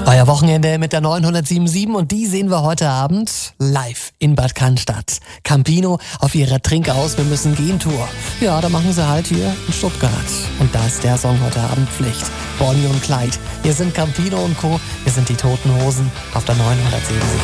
Euer Wochenende mit der 977 und die sehen wir heute Abend live in Bad Cannstatt. Campino auf ihrer Trink aus, wir müssen gehen Tour. Ja, da machen sie halt hier in Stuttgart. Und da ist der Song heute Abend Pflicht. Bonnie und Clyde. Hier sind Campino und Co. Wir sind die Toten Hosen auf der 977.